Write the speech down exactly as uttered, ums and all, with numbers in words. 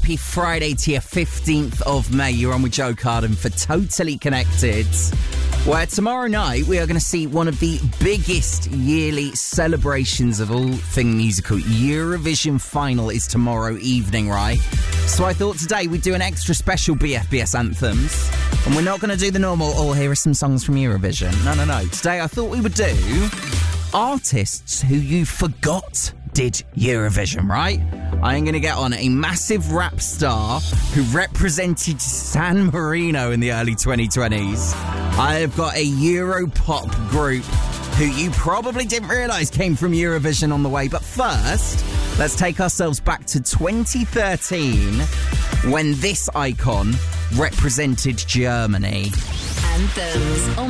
happy Friday to you, fifteenth of May. You're on with Joe Carden for Totally Connected, where tomorrow night we are going to see one of the biggest yearly celebrations of all things musical. Eurovision final is tomorrow evening, right? So I thought today we'd do an extra special B F B S anthems. And we're not going to do the normal, oh, here are some songs from Eurovision. No, no, no. Today I thought we would do artists who you forgot did Eurovision, right? I'm going to get on a massive rap star who represented San Marino in the early twenty twenties. I have got a Europop group who you probably didn't realise came from Eurovision on the way. But first, let's take ourselves back to twenty thirteen when this icon represented Germany. Anthems.